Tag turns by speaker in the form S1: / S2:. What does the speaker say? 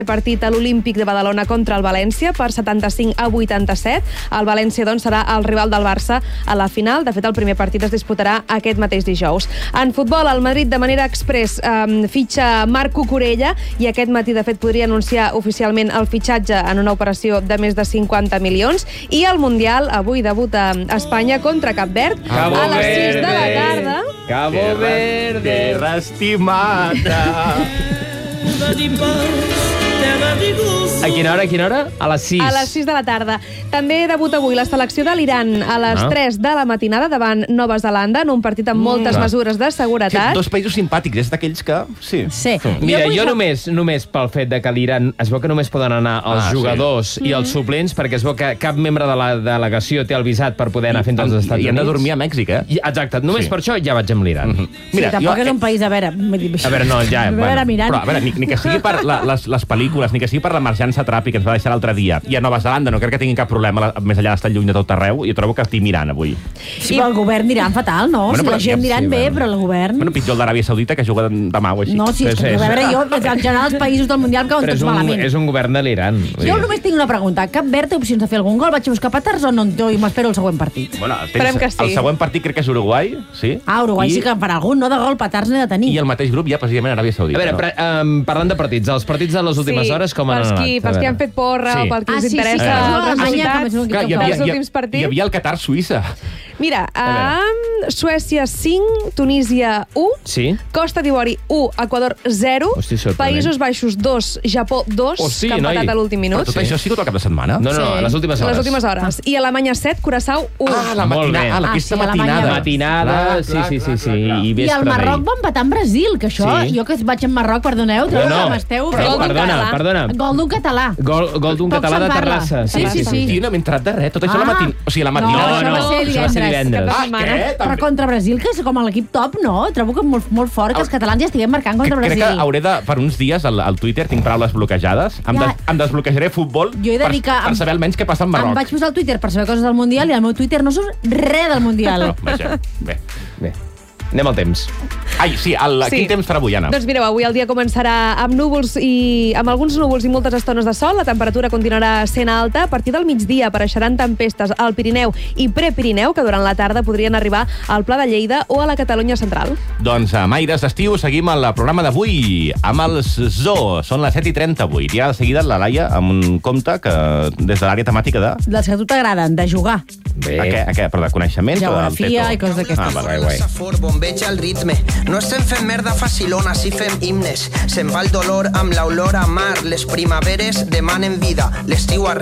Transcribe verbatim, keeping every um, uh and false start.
S1: Partit a l'Olímpic de Badalona contra el València per setanta-cinc a vuitanta-set. El València, doncs, serà el rival del Barça a la final. De fet, el primer partit es disputarà aquest mateix dijous. En futbol, el Madrid de manera express eh, fitxa Marc Cucurella i aquest matí, de fet, podria anunciar oficialment el fitxatge en una operació de més de cinquanta milions. I el Mundial, avui debuta Espanya contra Cap Verd
S2: Cabo
S1: a les sis de la tarda.
S2: Cabo Verde.
S3: Terra estimada.
S2: A quina hora, a quina hora? A les sis.
S1: A les sis de la tarda. També debuta avui la selecció de l'Iran a les
S2: Ah.
S1: tres de la matinada davant Nova Zelanda en un partit amb moltes
S3: Mm.
S1: mesures de
S3: Sí,
S1: seguretat.
S3: dos països simpàtics, és d'aquells que... Sí.
S4: Sí.
S2: Mira,
S4: vull
S2: jo
S4: sap-
S2: només, només pel fet de que l'Iran es veu que només poden anar els
S3: Ah, sí.
S2: jugadors i els suplents, perquè es veu que cap membre de la delegació té el visat per poder anar fins als Estats
S3: I han de
S2: Units.
S3: dormir a Mèxic, eh?
S2: I, exacte, només
S3: Sí.
S2: per això ja vaig amb l'Iran.
S4: Sí, tampoc és un país, a veure...
S2: A veure, no, ja,
S4: A veure,
S2: bueno,
S4: mirant.
S3: Però, a veure, ni, ni que sigui per la, les, les pel·lícules, ni que sigui per l'emergència Trapi que ens va deixar l'altre dia, i a Nova Zelanda no crec que tinguin cap problema, la, més enllà d'estar lluny de tot arreu, i trobo que estic mirant avui.
S4: Sí, però el govern aniran fatal, no?
S3: Bueno,
S4: Si
S3: però
S4: la gent
S3: ja-
S4: aniran
S2: sí,
S4: bé,
S2: bueno.
S4: però el govern...
S3: Bueno, pitjor el d'Aràbia Saudita, que juga demà o així.
S4: No, sí, és
S2: Sí,
S4: que,
S2: sí.
S4: a veure, jo, en general, els països del Mundial cauen
S2: Però és
S4: tots
S2: un,
S4: malament.
S2: és un govern de l'Iran. vull
S4: Jo
S2: dir.
S4: només tinc una pregunta. Cap Verd té opcions de fer algun gol? Vaig a buscar petards o no en té i m'espero el següent partit?
S3: Bueno,
S1: Esperem que sí.
S3: El següent partit crec que és Uruguai, sí?
S4: Ah, Uruguai
S3: I,
S4: sí que en farà algun, no? De gol, petards n'he de tenir.
S3: I el mateix grup hi ha precisament Aràbia
S2: A
S3: Saudita.
S2: veure,
S3: no?
S2: pre, um, parlant de partits, els partits de les últimes
S1: Sí,
S2: hores com han
S1: pels
S2: anat?
S1: qui,
S2: A
S1: pels que
S2: veure.
S1: han fet porra
S3: Sí.
S1: o pel que
S4: Ah,
S1: us
S4: sí, sí,
S1: interessa
S4: que
S1: els
S4: juga a Alemanya,
S1: resultats
S4: que és un
S3: Clar, hi, havia,
S1: dels
S3: hi,
S1: últims
S3: hi,
S1: partits.
S3: hi havia el Qatar-Suïssa.
S1: Mira,
S2: A
S1: um, Suècia cinc, Tunísia u,
S2: Sí?
S1: Costa d'Ivori u, Equador zero,
S2: Hosti, sorprenent.
S1: Països Baixos dos, Japó dos,
S2: Hosti,
S1: que han
S2: noi.
S1: empatat a l'últim
S3: Però
S1: minut.
S3: tot això sí tot el cap de setmana?
S2: No, no, no,
S4: Sí.
S2: a les últimes
S1: A
S2: hores.
S1: les últimes hores. I Alemanya set, Curaçao u.
S3: Ah, la
S2: Molt
S3: matinada,
S2: bé.
S3: ah,
S4: Ah,
S3: aquesta
S4: sí, Alemanya.
S3: matinada.
S2: Matinada,
S3: Clar,
S2: sí,
S3: clar,
S2: sí, sí,
S3: clar,
S2: sí.
S3: clar, clar.
S2: I
S4: I
S2: vespre
S4: el Marroc
S2: d'ahir.
S4: va empatar amb Brasil, que això...
S2: Sí.
S4: Jo que vaig en Marroc, perdoneu,
S2: No,
S4: trobo
S2: no,
S4: que m'esteu...
S2: però,
S1: Gol d'un
S2: perdona,
S1: català.
S2: perdona.
S4: Gol d'un català.
S2: Gol, gol d'un
S4: Poc
S2: català
S4: se'n
S2: de
S4: parla.
S2: Terrassa.
S4: Sí, sí, sí.
S3: I no m'he entrat de res. Tot això a la
S4: Ah.
S3: matinada. O sigui, a la
S4: No,
S3: matinada...
S4: això va ser
S2: això va ser divendres.
S1: Cap
S3: Ah,
S1: setmana.
S3: què?
S4: Però contra Brasil, que és com l'equip top, no? Trobo que molt, molt fort que els catalans ja estiguem marcant contra
S3: Crec
S4: Brasil.
S3: que hauré de, per uns dies, al, al Twitter tinc paraules bloquejades. Em,
S4: Ja.
S3: des, em desbloquejaré futbol
S4: Jo he de
S3: per,
S4: dir que
S3: per
S4: em-
S3: saber almenys què passa al
S4: Em
S3: Marroc.
S4: vaig posar al Twitter per saber coses del Mundial i al meu Twitter no surt res del Mundial.
S3: No, vaja, bé.
S2: Bé, anem al temps.
S3: Ai, sí, el,
S1: Sí.
S3: quin temps farà avui, Anna?
S1: Doncs mireu, avui el dia començarà amb núvols i amb alguns núvols i moltes estones de sol. La temperatura continuarà sent alta. A partir del migdia apareixeran tempestes al Pirineu i Prepirineu, que durant la tarda podrien arribar al Pla de Lleida o a la Catalunya central.
S3: Doncs amb aires d'estiu seguim el programa d'avui amb els Zoo. Són les set i trenta-vuit. I ara de seguida la Laia amb un conte que des de l'àrea temàtica de...
S4: Dels que a tu t'agraden, de jugar.
S2: Bé.
S3: A què, a què? Però de coneixements? o del
S4: Geografia
S3: teto?
S4: i coses d'aquestes.
S3: Ah, vale,
S2: guai.
S5: For bombeja el ritme. No estem fent merda facilona, si fem himnes. Se'n va el dolor amb l'olor a mar. Les primaveres demanen vida. L'estiu arriba.